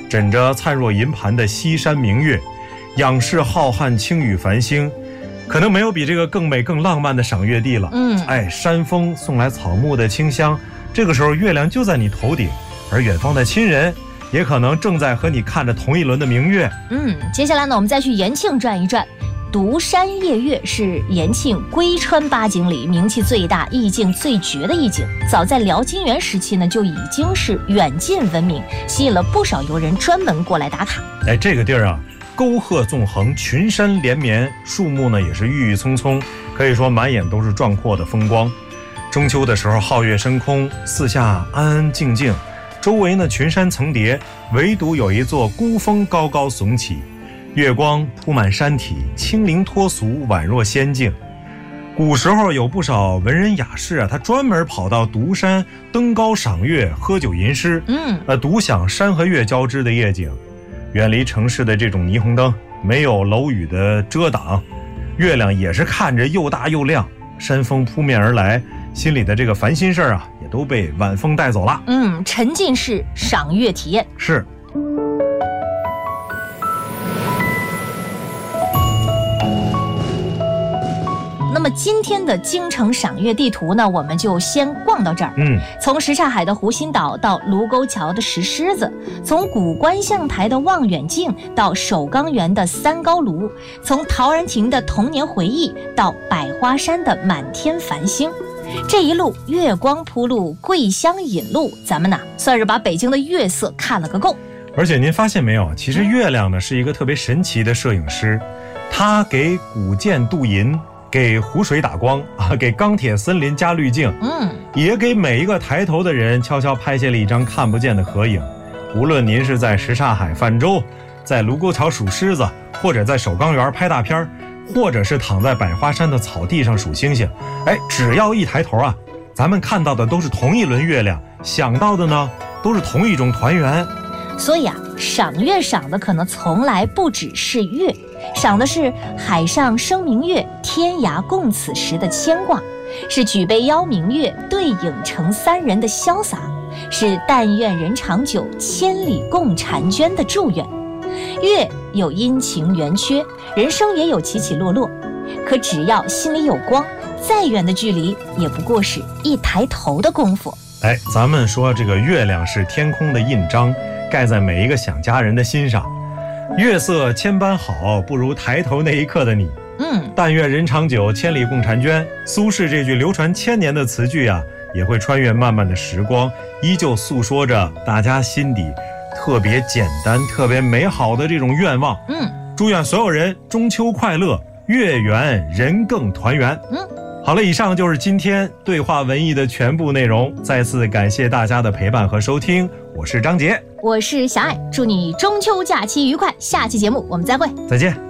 枕着灿若银盘的西山明月，仰视浩瀚青雨繁星，可能没有比这个更美更浪漫的赏月地了。山风送来草木的清香，这个时候月亮就在你头顶，而远方的亲人也可能正在和你看着同一轮的明月。 接下来呢，我们再去延庆转一转。独山夜月是延庆归川八景里名气最大、意境最绝的一景。早在辽金元时期呢，就已经是远近闻名，吸引了不少游人专门过来打卡。 这个地儿啊，沟壑纵横，群山连绵，树木呢也是郁郁葱葱，可以说满眼都是壮阔的风光。中秋的时候，皓月升空，四下安安静静，周围呢群山层叠，唯独有一座孤峰高高耸起，月光铺满山体，清灵脱俗，宛若仙境。古时候有不少文人雅士啊，他专门跑到独山登高赏月，喝酒吟诗，独享山和月交织的夜景。远离城市的这种霓虹灯，没有楼宇的遮挡，月亮也是看着又大又亮。山风扑面而来，心里的这个烦心事啊，也都被晚风带走了。 沉浸式赏月体验是。 那么今天的京城赏月地图呢，我们就先逛到这儿。从什刹海的湖心岛到卢沟桥的石狮子，从古观象台的望远镜到首钢园的三高炉，从陶然亭的童年回忆到百花山的满天繁星，这一路月光铺路，桂香引路，咱们呢算是把北京的月色看了个够。 而且您发现没有，其实月亮呢是一个特别神奇的摄影师，他给古建镀银，给湖水打光啊，给钢铁森林加滤镜，也给每一个抬头的人悄悄拍下了一张看不见的合影。无论您是在什刹海泛舟，在卢沟桥数狮子，或者在首钢园拍大片，或者是躺在百花山的草地上数星星，只要一抬头啊，咱们看到的都是同一轮月亮，想到的呢都是同一种团圆。 所以啊，赏月赏的可能从来不只是月，赏的是海上生明月，天涯共此时的牵挂，是举杯邀明月，对影成三人的潇洒，是但愿人长久，千里共婵娟的祝愿。月有阴晴圆缺，人生也有起起落落，可只要心里有光，再远的距离也不过是一抬头的功夫。 咱们说这个月亮是天空的印章，盖在每一个想家人的心上。月色千般好，不如抬头那一刻的你。但愿人长久，千里共婵娟。苏轼这句流传千年的词句啊，也会穿越漫漫的时光，依旧诉说着大家心底特别简单、特别美好的这种愿望。祝愿所有人中秋快乐，月圆人更团圆。好了，以上就是今天对话文艺的全部内容。再次感谢大家的陪伴和收听，我是张杰， 我是小爱，祝你中秋假期愉快。下期节目我们再会， 再见。